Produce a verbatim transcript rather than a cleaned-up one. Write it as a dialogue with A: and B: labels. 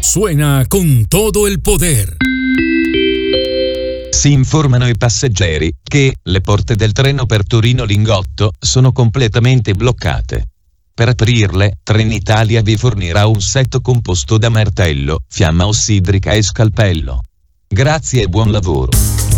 A: suena con todo el poder.
B: Si informano i passeggeri che le porte del treno per Torino Lingotto sono completamente bloccate. Per aprirle, Trenitalia vi fornirà un set composto da martello, fiamma ossidrica e scalpello. Grazie e buon lavoro.